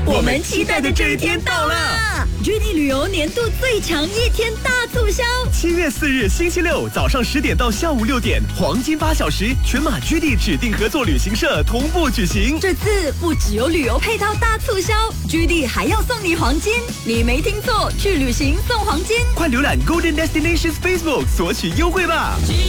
我们期待的这一天到了。 GD 旅游年度最强1天大促销 ，7月4日星期六早上10点到下午6点，黄金8小时，全马 GD 指定合作旅行社同步举行。 这次不只有旅游配套大促销，GD 还要送你黄金。你没听错，去旅行送黄金， 快浏览 Golden Destinations Facebook 索取优惠吧。